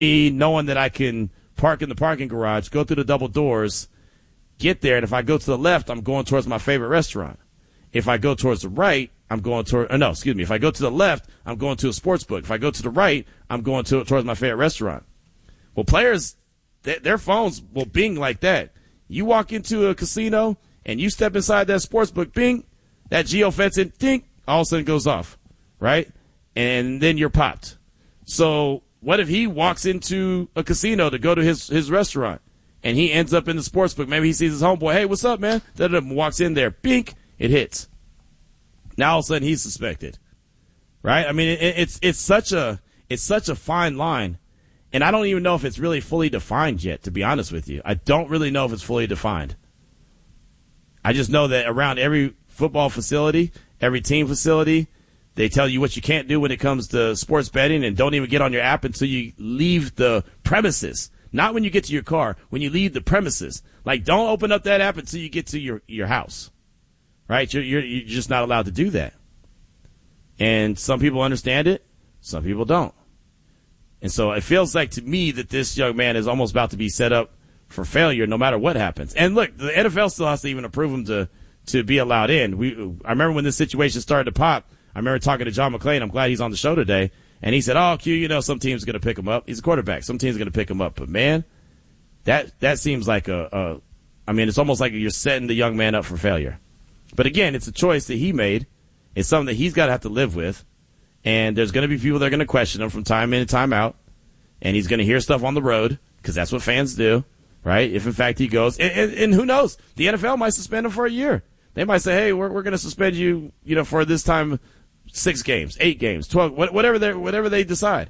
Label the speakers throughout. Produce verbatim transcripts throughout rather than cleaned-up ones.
Speaker 1: me knowing that I can park in the parking garage, go through the double doors, get there, and if I go to the left, I'm going towards my favorite restaurant. If I go towards the right, I'm going toward, or no, excuse me, if I go to the left, I'm going to a sports book. If I go to the right, I'm going to towards my favorite restaurant. Well, players, th- their phones will bing like that. You walk into a casino and you step inside that sports book, bing, that geofencing, ding, all of a sudden goes off, right? And then you're popped. So what if he walks into a casino to go to his, his restaurant and he ends up in the sports book? Maybe he sees his homeboy, hey, what's up, man? Da-da-da, walks in there, bink, it hits. Now all of a sudden he's suspected, right? I mean, it, it's it's such a it's such a fine line, and I don't even know if it's really fully defined yet. To be honest with you, I don't really know if it's fully defined. I just know that around every football facility, every team facility, they tell you what you can't do when it comes to sports betting, and don't even get on your app until you leave the premises. Not when you get to your car, when you leave the premises. Like, don't open up that app until you get to your, your house. Right? You're, you're, you're just not allowed to do that. And some people understand it. Some people don't. And so it feels like to me that this young man is almost about to be set up for failure no matter what happens. And look, the N F L still has to even approve him to, to be allowed in. We, I remember when this situation started to pop, I remember talking to John McClain. I'm glad he's on the show today. And he said, oh, Q, you know, some team's going to pick him up. He's a quarterback. Some team's going to pick him up. But, man, that that seems like a, a – I mean, it's almost like you're setting the young man up for failure. But, again, it's a choice that he made. It's something that he's got to have to live with. And there's going to be people that are going to question him from time in and time out. And he's going to hear stuff on the road because that's what fans do, right? If, in fact, he goes. And, and, and who knows? The N F L might suspend him for a year. They might say, hey, we're, we're going to suspend you, you know, for this time – six games, eight games, twelve, whatever they whatever they decide.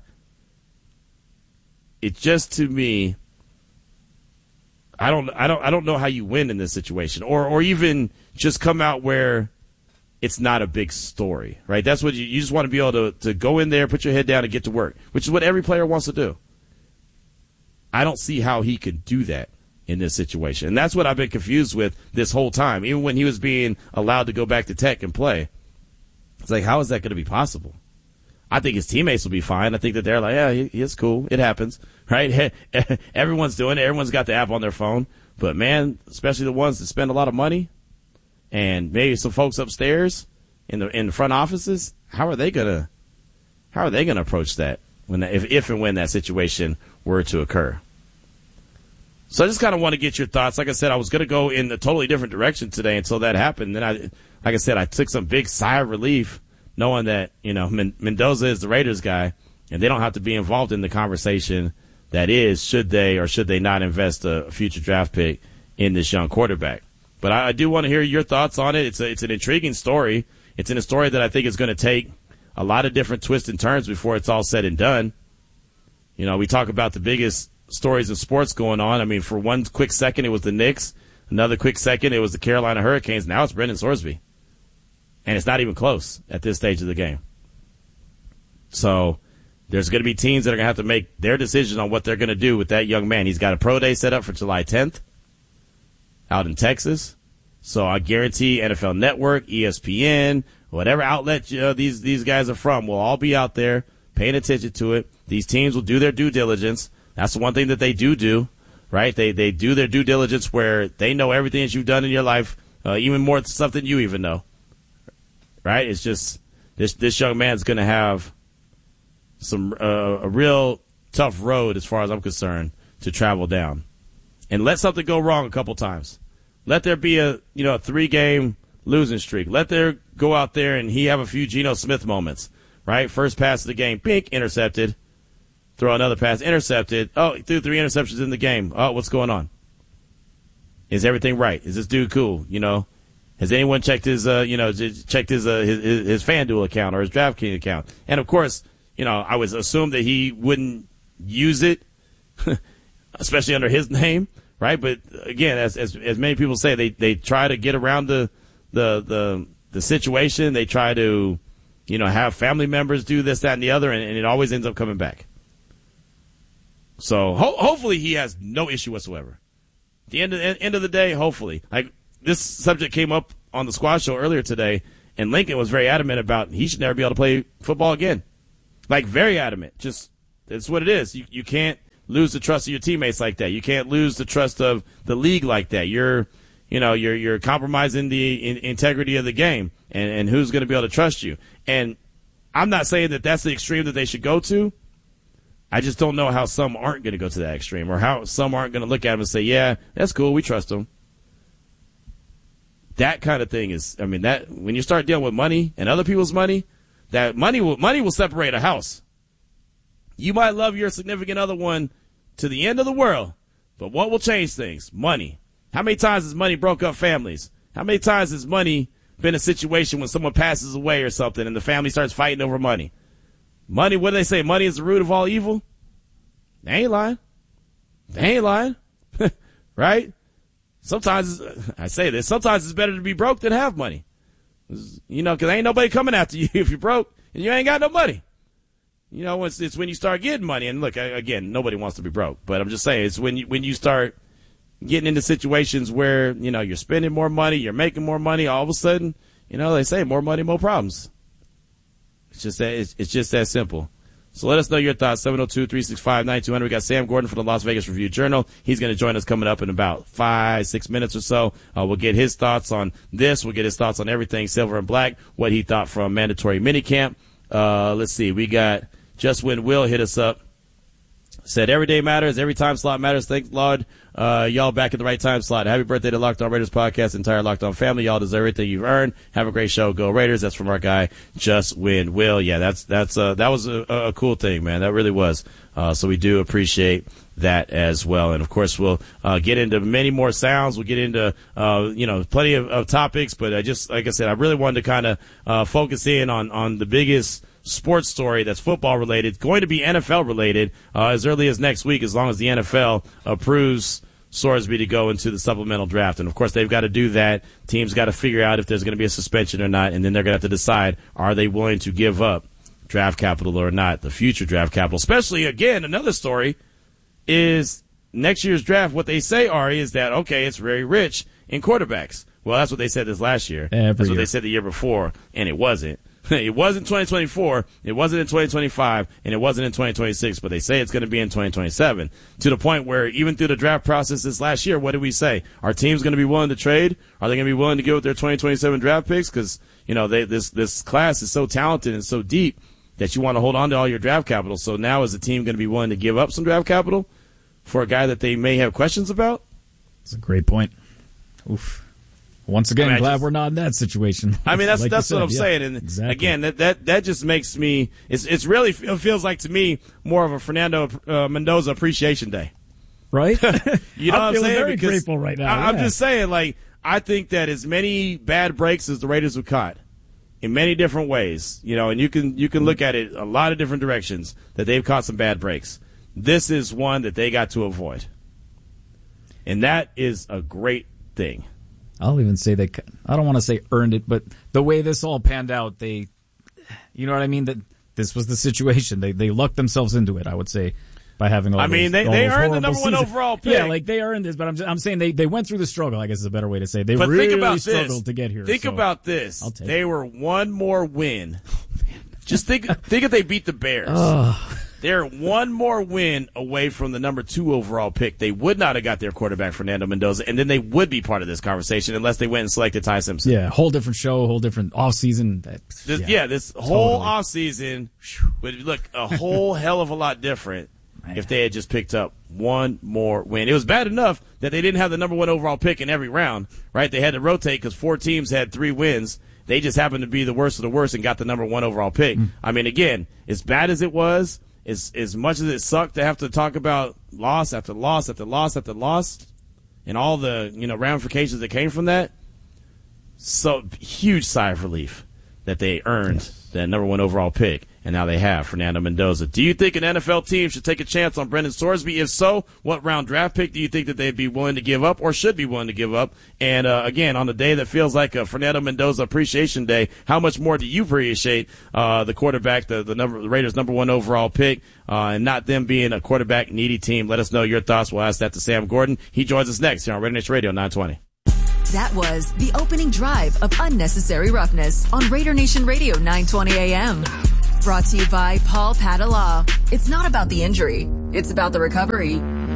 Speaker 1: It just, to me, I don't I don't I don't know how you win in this situation, or or even just come out where it's not a big story, right? That's what you you just want to be able to to go in there, put your head down, and get to work, which is what every player wants to do. I don't see how he could do that in this situation, and that's what I've been confused with this whole time. Even when he was being allowed to go back to Tech and play. It's like, how is that going to be possible? I think his teammates will be fine. I think that they're like, yeah, he, he's cool. It happens, right? Everyone's doing it. Everyone's got the app on their phone. But, man, especially the ones that spend a lot of money and maybe some folks upstairs in the in the front offices, how are they going to how are they going to approach that when that, if, if and when that situation were to occur? So I just kind of want to get your thoughts. Like I said, I was going to go in a totally different direction today until that happened. Then I, like I said, I took some big sigh of relief knowing that, you know, Men- Mendoza is the Raiders guy and they don't have to be involved in the conversation that is, should they or should they not invest a future draft pick in this young quarterback. But I, I do want to hear your thoughts on it. It's a, it's an intriguing story. It's in a story that I think is going to take a lot of different twists and turns before it's all said and done. You know, we talk about the biggest stories of sports going on. I mean, for one quick second, it was the Knicks. Another quick second, it was the Carolina Hurricanes. Now it's Brendan Sorsby. And it's not even close at this stage of the game. So there's going to be teams that are going to have to make their decision on what they're going to do with that young man. He's got a pro day set up for July tenth out in Texas. So I guarantee N F L Network, E S P N, whatever outlet uh, these, these guys are from will all be out there paying attention to it. These teams will do their due diligence. That's the one thing that they do do, right? They they do their due diligence where they know everything that you've done in your life, uh, even more stuff than you even know, right? It's just this this young man's going to have some uh, a real tough road as far as I'm concerned to travel down, and let something go wrong a couple times. Let there be a you know a three game losing streak. Let there go out there and he have a few Geno Smith moments, right? First pass of the game, pink, intercepted. Throw another pass, intercepted. Oh, he threw three interceptions in the game. Oh, what's going on? Is everything right? Is this dude cool? You know, has anyone checked his, uh, you know, checked his, uh, his, his FanDuel account or his DraftKings account? And of course, you know, I would assume that he wouldn't use it, especially under his name, right? But again, as as, as many people say, they, they try to get around the, the, the, the situation. They try to, you know, have family members do this, that, and the other, and, and it always ends up coming back. So ho- hopefully he has no issue whatsoever. At the end of the, end of the day, hopefully. Like this subject came up on the Squad Show earlier today, and Lincoln was very adamant about he should never be able to play football again. Like very adamant. Just That's what it is. You you can't lose the trust of your teammates like that. You can't lose the trust of the league like that. You're, you know, you're you're compromising the in, integrity of the game, and, and who's going to be able to trust you. And I'm not saying that that's the extreme that they should go to. I just don't know how some aren't going to go to that extreme, or how some aren't going to look at them and say, yeah, that's cool, we trust them. That kind of thing is, I mean, that when you start dealing with money and other people's money, that money will money will separate a house. You might love your significant other one to the end of the world, but what will change things? Money. How many times has money broke up families? How many times has money been a situation when someone passes away or something and the family starts fighting over money? Money, what do they say? Money is the root of all evil? They ain't lying. They ain't lying. Right? Sometimes, I say this, sometimes it's better to be broke than have money. You know, because ain't nobody coming after you if you're broke and you ain't got no money. You know, it's, it's when you start getting money. And look, again, nobody wants to be broke. But I'm just saying, it's when you, when you start getting into situations where, you know, you're spending more money, you're making more money, all of a sudden, you know, they say more money, more problems. It's just that, it's, it's just that simple. So let us know your thoughts, seven oh two, three six five, nine two hundred. We got Sam Gordon from the Las Vegas Review-Journal. He's going to join us coming up in about five, six minutes or so. Uh, we'll get his thoughts on this. We'll get his thoughts on everything silver and black, what he thought from mandatory minicamp. Uh, let's see. We got Just Win Will hit us up. Said every day matters, every time slot matters. Thanks, Lord. Uh, y'all back in the right time slot. Happy birthday to Locked On Raiders podcast, entire Locked On family. Y'all deserve everything you've earned. Have a great show. Go Raiders. That's from our guy, Just Win Will. Yeah, that's, that's, uh, that was a, a cool thing, man. That really was. Uh, so we do appreciate that as well. And of course, we'll, uh, get into many more sounds. We'll get into, uh, you know, plenty of, of topics, but I just, like I said, I really wanted to kind of, uh, focus in on, on the biggest sports story that's football related, going to be N F L related, uh, as early as next week, as long as the N F L approves Sorsby to go into the supplemental draft. And of course, they've got to do that. Teams got to figure out if there's going to be a suspension or not, and then they're going to have to decide, are they willing to give up draft capital or not, the future draft capital. Especially, again, another story is next year's draft. What they say, Ari, is that, okay, it's very rich in quarterbacks. Well, that's what they said this last year.
Speaker 2: Every
Speaker 1: that's what
Speaker 2: year.
Speaker 1: they said the year before, and it wasn't. It wasn't twenty twenty-four, it wasn't in twenty twenty-five, and it wasn't in twenty twenty-six, but they say it's going to be in twenty twenty-seven, to the point where even through the draft process this last year, what did we say? Are teams going to be willing to trade? Are they going to be willing to give up their twenty twenty-seven draft picks? Because, you know, they, this, this class is so talented and so deep that you want to hold on to all your draft capital. So now is the team going to be willing to give up some draft capital for a guy that they may have questions about?
Speaker 2: That's a great point. Oof. Once again,
Speaker 1: I mean,
Speaker 2: glad
Speaker 1: just,
Speaker 2: we're not in that situation.
Speaker 1: I mean, that's
Speaker 2: like
Speaker 1: that's
Speaker 2: said,
Speaker 1: what I'm
Speaker 2: yeah,
Speaker 1: saying. And
Speaker 2: exactly.
Speaker 1: again, that, that that just makes me. It's it's really it feels like to me more of a Fernando uh, Mendoza appreciation day,
Speaker 2: right?
Speaker 1: You know
Speaker 2: I'm
Speaker 1: what I'm
Speaker 2: feeling
Speaker 1: saying?
Speaker 2: very
Speaker 1: Because
Speaker 2: grateful right now.
Speaker 1: I, I'm
Speaker 2: yeah.
Speaker 1: just saying, like, I think that as many bad breaks as the Raiders have caught in many different ways, you know, and you can you can look at it a lot of different directions that they've caught some bad breaks. This is one that they got to avoid, and that is a great thing.
Speaker 2: I'll even say they, I don't want to say earned it, but the way this all panned out, they, you know what I mean? That this was the situation. They they lucked themselves into it, I would say, by having all
Speaker 1: I
Speaker 2: those,
Speaker 1: mean, they,
Speaker 2: all
Speaker 1: they
Speaker 2: those
Speaker 1: earned the
Speaker 2: horrible
Speaker 1: number one
Speaker 2: seasons.
Speaker 1: overall pick.
Speaker 2: Yeah, like they earned this, but I'm I'm saying they, they went through the struggle, I guess is a better way to say it. They
Speaker 1: but
Speaker 2: really
Speaker 1: think about
Speaker 2: struggled
Speaker 1: this.
Speaker 2: to get here.
Speaker 1: Think
Speaker 2: so
Speaker 1: about this.
Speaker 2: I'll take
Speaker 1: they
Speaker 2: it.
Speaker 1: were one more win. Just think think if they beat the Bears.
Speaker 2: Oh.
Speaker 1: They're one more win away from the number two overall pick. They would not have got their quarterback, Fernando Mendoza, and then they would be part of this conversation unless they went and selected Ty Simpson.
Speaker 2: Yeah, whole different show, whole different offseason. That,
Speaker 1: This,
Speaker 2: yeah,
Speaker 1: yeah, this whole
Speaker 2: totally.
Speaker 1: offseason would look a whole hell of a lot different
Speaker 2: Man.
Speaker 1: if they had just picked up one more win. It was bad enough that they didn't have the number one overall pick in every round, right? They had to rotate because four teams had three wins. They just happened to be the worst of the worst and got the number one overall pick. Mm. I mean, again, as bad as it was, as, as much as it sucked to have to talk about loss after loss after loss after loss and all the, you know, ramifications that came from that, so huge sigh of relief that they earned yes. that number one overall pick, and now they have Fernando Mendoza. Do you think an N F L team should take a chance on Brendan Sorsby? If so, what round draft pick do you think that they'd be willing to give up or should be willing to give up? And, uh, again, on the day that feels like a Fernando Mendoza appreciation day, how much more do you appreciate uh, the quarterback, the, the, number, the Raiders' number one overall pick, uh, and not them being a quarterback-needy team? Let us know your thoughts. We'll ask that to Sam Gordon. He joins us next here on Raider Nation Radio nine twenty.
Speaker 3: That was the opening drive of Unnecessary Roughness on Raider Nation Radio nine twenty A M. Brought to you by Paul Padala. It's not about the injury. It's about the recovery.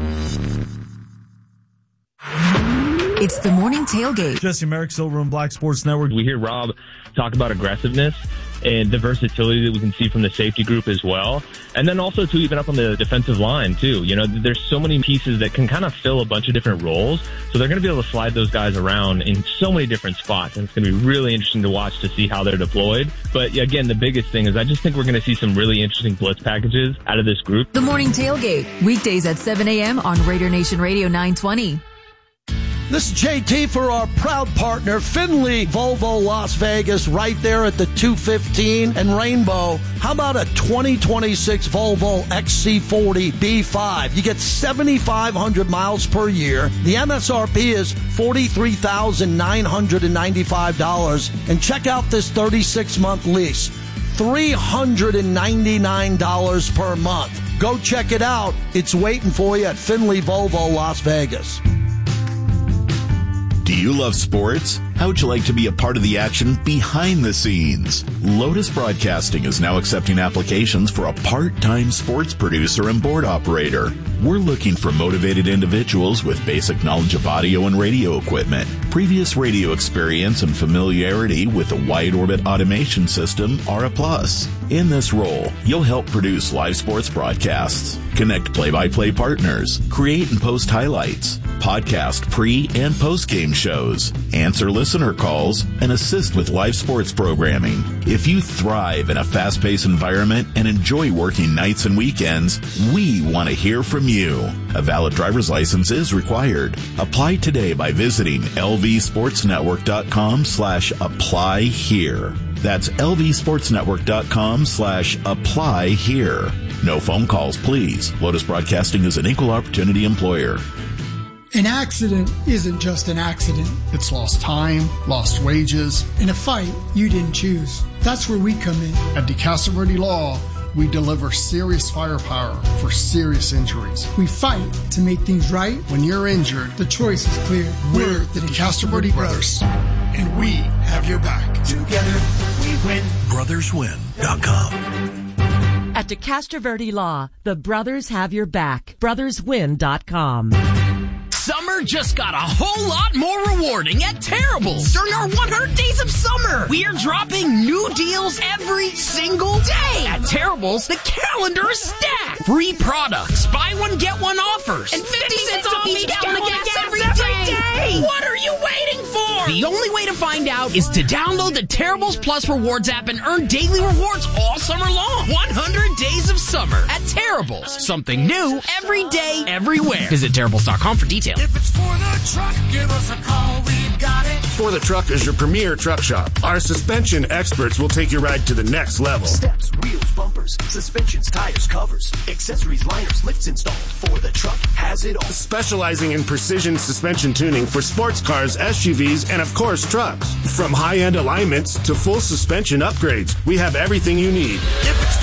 Speaker 3: It's the morning tailgate.
Speaker 4: Jesse Merrick, Silver and Black Sports Network.
Speaker 5: We hear Rob talk about aggressiveness and the versatility that we can see from the safety group as well. And then also, too, even up on the defensive line, too. You know, there's so many pieces that can kind of fill a bunch of different roles. So they're going to be able to slide those guys around in so many different spots. And it's going to be really interesting to watch to see how they're deployed. But again, the biggest thing is I just think we're going to see some really interesting blitz packages out of this group.
Speaker 3: The morning tailgate, weekdays at seven a.m. on Raider Nation Radio nine twenty.
Speaker 6: This is J T for our proud partner, Finley Volvo Las Vegas, right there at the two fifteen and Rainbow. How about a twenty twenty-six Volvo X C forty B five? You get seventy-five hundred miles per year. The M S R P is forty-three thousand nine hundred ninety-five dollars. And check out this thirty-six month lease, three hundred ninety-nine dollars per month. Go check it out. It's waiting for you at Finley Volvo Las Vegas.
Speaker 7: Do you love sports? How would you like to be a part of the action behind the scenes? Lotus Broadcasting is now accepting applications for a part-time sports producer and board operator. We're looking for motivated individuals with basic knowledge of audio and radio equipment, previous radio experience, and familiarity with the wide orbit automation system are a plus. In this role, you'll help produce live sports broadcasts, connect play-by-play partners, create and post highlights, podcast pre- and post-game shows, answer listener calls, and assist with live sports programming. If you thrive in a fast-paced environment and enjoy working nights and weekends, we want to hear from you. A valid driver's license is required. Apply today by visiting lvsportsnetwork.com slash apply here. That's lvsportsnetwork.com slash apply here. No phone calls, please. Lotus Broadcasting is an equal opportunity employer.
Speaker 8: An accident isn't just an accident. It's lost time, lost wages, and a fight you didn't choose. That's where we come in. At DeCastro Verde Law, we deliver serious firepower for serious injuries. We fight to make things right. When you're injured, the choice is clear. We're the DeCastro Verde Brothers, and we have your back.
Speaker 9: Together, we win. brothers win dot com.
Speaker 10: At DeCastro Verde Law, the brothers have your back. brothers win dot com.
Speaker 11: Summer just got a whole lot more rewarding at Terrible's. During our one hundred days of summer, we are dropping new deals every single day. At Terrible's, the calendar is stacked. Free products, buy one, get one offers, and fifty cents off each gallon of gas every day. What are you waiting for? The only way to find out is to download the Terrible's Plus Rewards app and earn daily rewards all summer long. one hundred days of summer at Terrible's. Something new every day, everywhere. Visit Terrible's dot com for details.
Speaker 9: If it's for the truck, give us a call. We've got it.
Speaker 12: For the Truck is your premier truck shop. Our suspension experts will take your ride to the next level.
Speaker 13: Steps, wheels, bumpers, suspensions, tires, covers, accessories, liners, lifts installed. For the Truck has it all.
Speaker 12: Specializing in precision suspension tuning for sports cars, S U Vs, and of course trucks. From high-end alignments to full suspension upgrades, we have everything you need.
Speaker 9: If it's